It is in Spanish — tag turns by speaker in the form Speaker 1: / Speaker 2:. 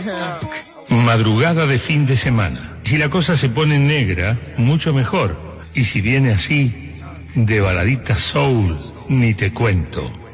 Speaker 1: Madrugada de fin de semana. Si la cosa se pone negra, mucho mejor. Y si viene así, de baladita soul, ni te cuento.